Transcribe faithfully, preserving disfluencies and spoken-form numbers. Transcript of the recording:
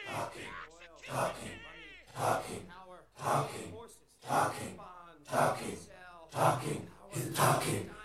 talking, oil, talking, money, talking, power, talking, horses, talking, bonds, talking, sell, talking. power, He's talking. time.